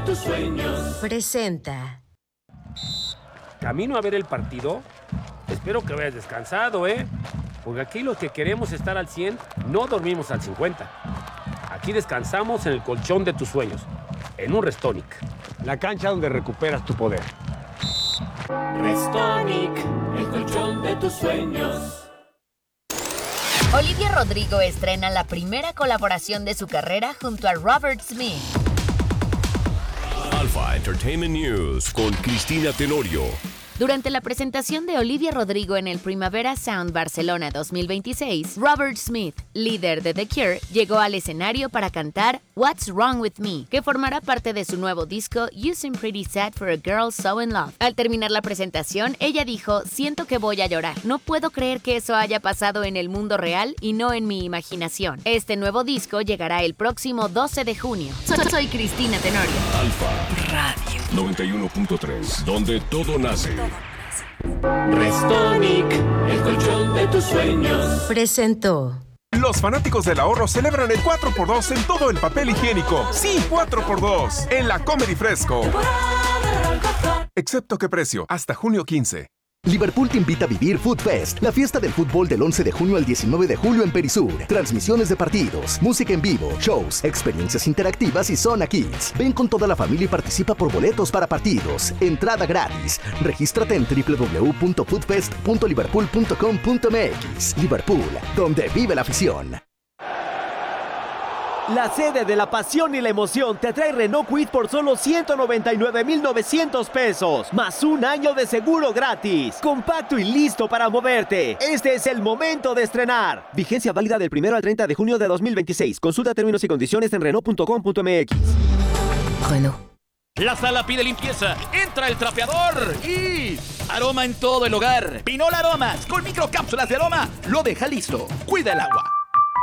de tus sueños. Presenta. Camino a ver el partido. Espero que hayas descansado, porque aquí los que queremos estar al 100 no dormimos al 50. Aquí descansamos en el colchón de tus sueños, en un Restonic, la cancha donde recuperas tu poder. Restonic, el colchón de tus sueños. Olivia Rodrigo estrena la primera colaboración de su carrera junto a Robert Smith. Alpha Entertainment News con Cristina Tenorio. Durante la presentación de Olivia Rodrigo en el Primavera Sound Barcelona 2026, Robert Smith, líder de The Cure, llegó al escenario para cantar What's Wrong With Me, que formará parte de su nuevo disco You Seem Pretty Sad for a Girl So In Love. Al terminar la presentación, ella dijo: siento que voy a llorar. No puedo creer que eso haya pasado en el mundo real y no en mi imaginación. Este nuevo disco llegará el próximo 12 de junio. Soy Cristina Tenorio. Alpha Radio 91.3, donde todo nace. Restonic, el colchón de tus sueños. Presentó. Los fanáticos del ahorro celebran el 4x2 en todo el papel higiénico. Sí, 4x2 en la Comedy Fresco. Excepto que precio, hasta junio 15. Liverpool te invita a vivir Food Fest, la fiesta del fútbol del 11 de junio al 19 de julio en Perisur. Transmisiones de partidos, música en vivo, shows, experiencias interactivas y Zona Kids. Ven con toda la familia y participa por boletos para partidos. Entrada gratis. Regístrate en www.foodfest.liverpool.com.mx. Liverpool, donde vive la afición. La sede de la pasión y la emoción te trae Renault Kwid por solo 199,900 pesos, más un año de seguro gratis. Compacto y listo para moverte. Este es el momento de estrenar. Vigencia válida del 1 al 30 de junio de 2026. Consulta términos y condiciones en Renault.com.mx. Renault. La sala pide limpieza. Entra el trapeador y aroma en todo el hogar. Pinol Aromas con microcápsulas de aroma lo deja listo. Cuida el agua.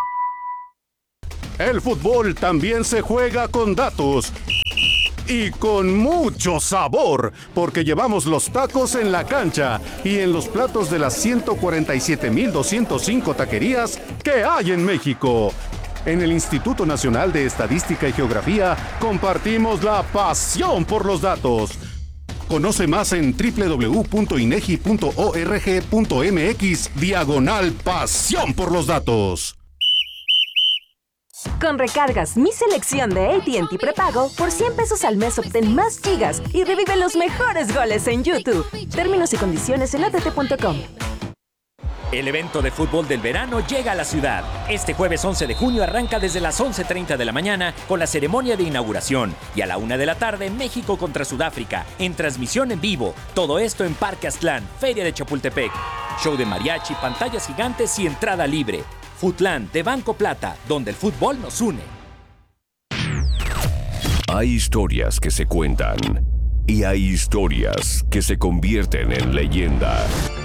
El fútbol también se juega con datos y con mucho sabor, porque llevamos los tacos en la cancha y en los platos de las 147,205 taquerías que hay en México. En el Instituto Nacional de Estadística y Geografía compartimos la pasión por los datos. Conoce más en www.inegi.org.mx/pasión por los datos. Con recargas Mi Selección de AT&T Prepago, por 100 pesos al mes obtén más gigas y revive los mejores goles en YouTube. Términos y condiciones en att.com. El evento de fútbol del verano llega a la ciudad. Este jueves 11 de junio arranca desde las 11:30 de la mañana con la ceremonia de inauguración y a la 1 de la tarde México contra Sudáfrica en transmisión en vivo. Todo esto en Parque Aztlán, Feria de Chapultepec. Show de mariachi, pantallas gigantes y entrada libre. Futland de Banco Plata, donde el fútbol nos une. Hay historias que se cuentan y hay historias que se convierten en leyenda.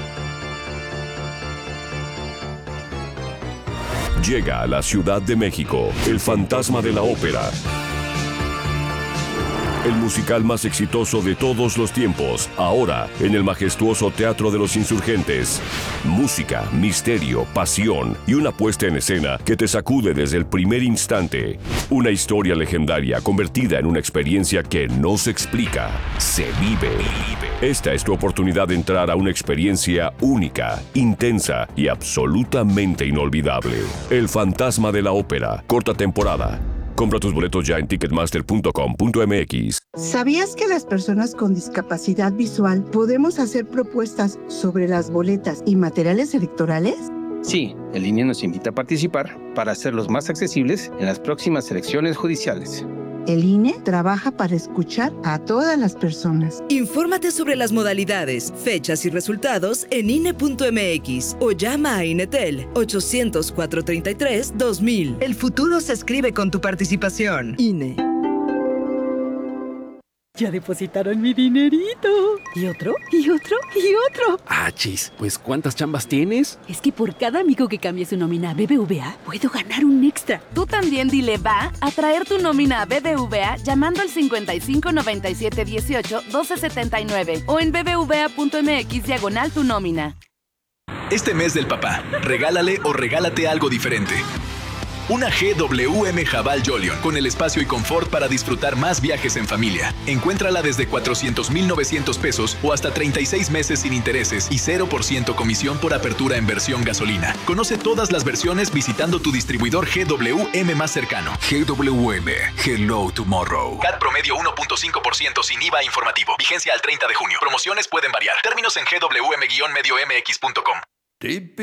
Llega a la Ciudad de México el Fantasma de la Ópera. El musical más exitoso de todos los tiempos, ahora en el majestuoso Teatro de los Insurgentes. Música, misterio, pasión y una puesta en escena que te sacude desde el primer instante. Una historia legendaria convertida en una experiencia que no se explica, se vive. Esta es tu oportunidad de entrar a una experiencia única, intensa y absolutamente inolvidable. El Fantasma de la Ópera, corta temporada. Compra tus boletos ya en ticketmaster.com.mx. ¿Sabías que las personas con discapacidad visual podemos hacer propuestas sobre las boletas y materiales electorales? Sí, el INE nos invita a participar para hacerlos más accesibles en las próximas elecciones judiciales. El INE trabaja para escuchar a todas las personas. Infórmate sobre las modalidades, fechas y resultados en INE.mx o llama a INETEL 800-433-2000. El futuro se escribe con tu participación. INE. Ya depositaron mi dinerito. ¿Y otro? ¿Y otro? ¿Y otro? Ah, chis, pues ¿cuántas chambas tienes? Es que por cada amigo que cambie su nómina a BBVA, puedo ganar un extra. Tú también dile va a traer tu nómina a BBVA llamando al 55 97 18 12 79 o en bbva.mx/tu nómina. Este mes del papá, regálale o regálate algo diferente. Una GWM Haval Jolion con el espacio y confort para disfrutar más viajes en familia. Encuéntrala desde 400,900 pesos o hasta 36 meses sin intereses y 0% comisión por apertura en versión gasolina. Conoce todas las versiones visitando tu distribuidor GWM más cercano. GWM, Hello Tomorrow. CAT promedio 1.5% sin IVA informativo. Vigencia al 30 de junio. Promociones pueden variar. Términos en gwm-mx.com.